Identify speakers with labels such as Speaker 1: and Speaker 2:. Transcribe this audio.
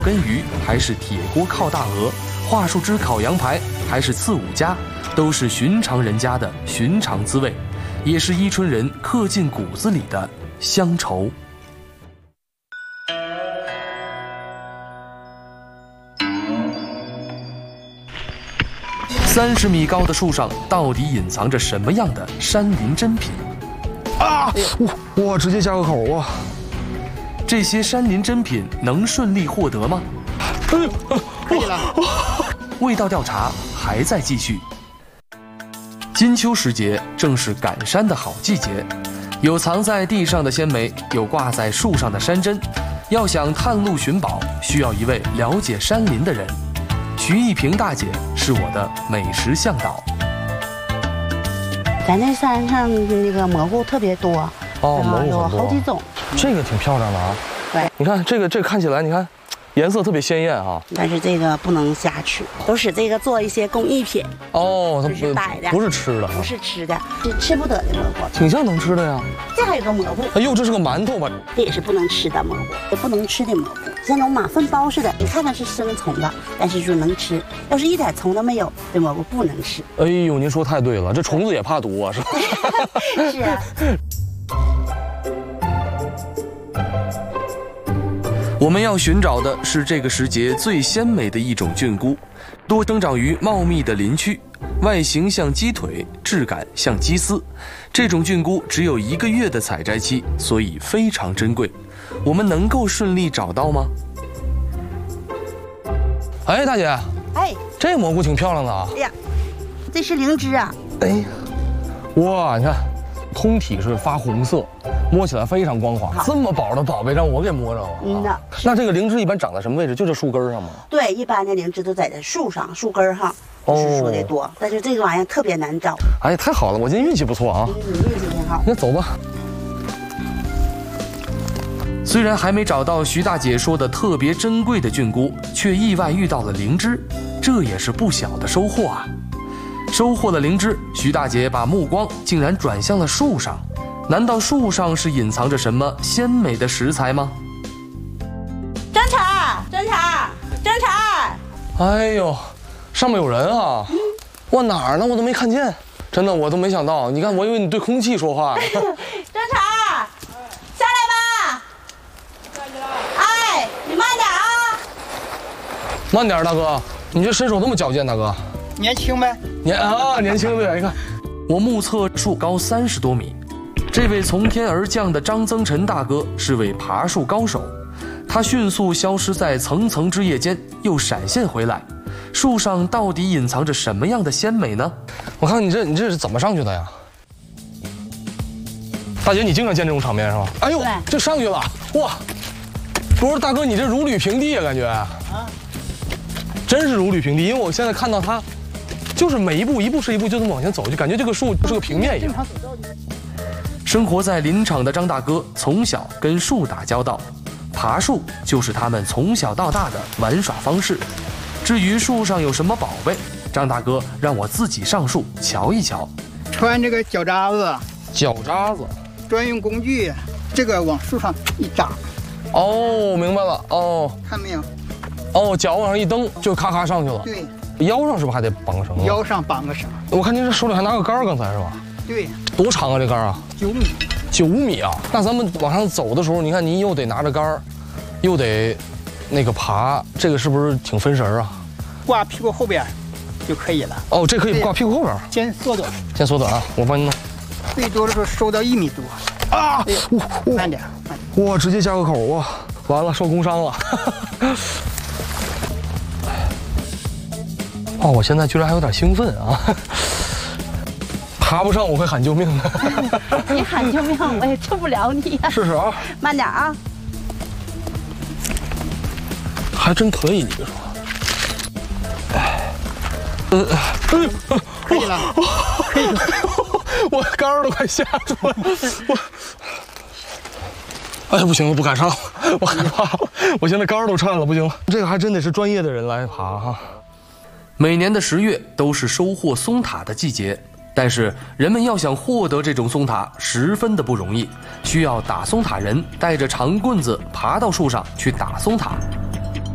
Speaker 1: 根鱼，还是铁锅烤大鹅，桦树枝烤羊排，还是刺五家，都是寻常人家的寻常滋味，也是伊春人刻进骨子里的乡愁。30米高的树上，到底隐藏着什么样的山林珍品？
Speaker 2: 啊！我直接加个口啊！
Speaker 1: 这些山林珍品能顺利获得吗？
Speaker 3: 可以了。
Speaker 1: 味道调查还在继续。金秋时节正是赶山的好季节，有藏在地上的鲜梅，有挂在树上的山珍。要想探路寻宝，需要一位了解山林的人。徐一平大姐是我的美食向导。
Speaker 4: 咱这山上那个蘑菇特别多，
Speaker 2: 哦，蘑菇
Speaker 4: 有
Speaker 2: 很多
Speaker 4: 好几种。
Speaker 2: 这个挺漂亮的啊。
Speaker 4: 对，
Speaker 2: 你看这个看起来，你看颜色特别鲜艳啊。
Speaker 4: 但是这个不能瞎吃，都使这个做一些工艺品。
Speaker 2: 哦，它
Speaker 4: 是摆的，
Speaker 2: 不是吃的，
Speaker 4: 不是吃的，是吃不得的蘑菇。
Speaker 2: 挺像能吃的呀。
Speaker 4: 这还有个蘑菇，
Speaker 2: 哎呦，这是个馒头吧？
Speaker 4: 这也是不能吃的蘑菇，也不能吃的蘑菇，像那种马粪包似的，你看它是生虫的，但是说能吃。要是一点虫都没有，这蘑菇不能吃。
Speaker 2: 哎呦，您说太对了，这虫子也怕毒啊，是吧？
Speaker 4: 是啊。
Speaker 1: 我们要寻找的是这个时节最鲜美的一种菌菇，多生长于茂密的林区，外形像鸡腿，质感像鸡丝。这种菌菇只有1个月的采摘期，所以非常珍贵。我们能够顺利找到吗？
Speaker 2: 哎，大姐，
Speaker 4: 哎，
Speaker 2: 这蘑菇挺漂亮的啊。
Speaker 4: 哎呀，这是灵芝啊。
Speaker 2: 哎，哇，你看，通体是发红色。摸起来非常光滑，这么宝的宝贝让我给摸着了。
Speaker 4: 嗯呐，
Speaker 2: 那这个灵芝一般长在什么位置？就这树根上吗？
Speaker 4: 对，一般的灵芝都在这树上、树根上，就是说的多。但是这个玩意儿特别难找。
Speaker 2: 哎呀，太好了，我今天运气不错啊！
Speaker 4: 你运气挺好。
Speaker 2: 那走吧。
Speaker 1: 虽然还没找到徐大姐说的特别珍贵的菌菇，却意外遇到了灵芝，这也是不小的收获啊！收获了灵芝，徐大姐把目光竟然转向了树上。难道树上是隐藏着什么鲜美的食材吗？
Speaker 4: 侦查！侦查！侦查！
Speaker 2: 哎呦，上面有人啊！哇，哪儿呢？我都没看见，真的我都没想到。你看，我以为你对空气说话呢。
Speaker 4: 侦查，下来吧！哎，你慢点啊！
Speaker 2: 慢点，大哥，你这身手那么矫健，大哥。
Speaker 3: 年轻呗？
Speaker 2: 年轻的，你看，
Speaker 1: 我目测树高30多米。这位从天而降的张增臣大哥是位爬树高手，他迅速消失在层层枝叶间，又闪现回来。树上到底隐藏着什么样的鲜美呢？
Speaker 2: 我看你这是怎么上去的呀？大姐，你经常见这种场面是吧？哎呦，这上去了，哇！不是大哥，你这如履平地啊，感觉啊，真是如履平地。因为我现在看到他，就是每一步是一步，就这么往前走，就感觉这个树是个平面一样。
Speaker 1: 生活在林场的张大哥从小跟树打交道，爬树就是他们从小到大的玩耍方式。至于树上有什么宝贝，张大哥让我自己上树瞧一瞧。
Speaker 3: 穿这个脚扎子，
Speaker 2: 脚扎子，
Speaker 3: 专用工具，这个往树上一扎。
Speaker 2: 哦，明白了，哦，
Speaker 3: 看没有？
Speaker 2: 哦，脚往上一蹬就咔咔上去了。
Speaker 3: 对，
Speaker 2: 腰上是不是还得绑个绳子？
Speaker 3: 腰上绑个绳。
Speaker 2: 我看您这手里还拿个杆儿，刚才是吧？
Speaker 3: 对，
Speaker 2: 多长啊这杆儿啊
Speaker 3: ？9米。
Speaker 2: 9米啊！那咱们往上走的时候，你看您又得拿着杆儿，又得那个爬，这个是不是挺分神啊？
Speaker 3: 挂屁股后边就可以了。
Speaker 2: 哦，这可以挂屁股后边。
Speaker 3: 先缩短。
Speaker 2: 先缩短啊，我帮您弄。
Speaker 3: 最多的时候收到1米多。
Speaker 2: 啊！
Speaker 3: 慢点。
Speaker 2: 哇，直接加个口哇！完了，受工伤了。哦，我现在居然还有点兴奋啊！爬不上我会喊救命的。
Speaker 4: 你喊救命，我也救不了你呀。
Speaker 2: 试试啊，
Speaker 4: 慢点啊。
Speaker 2: 还真可以，你别说。
Speaker 3: 可以了，可以了。
Speaker 2: 我杆儿都快吓住了。哎呀，不行，我不敢上，我害怕了。我现在杆儿都颤了，不行了。这个还真得是专业的人来爬哈。
Speaker 1: 每年的10月都是收获松塔的季节。但是人们要想获得这种松塔十分的不容易，需要打松塔人带着长棍子爬到树上去打松塔。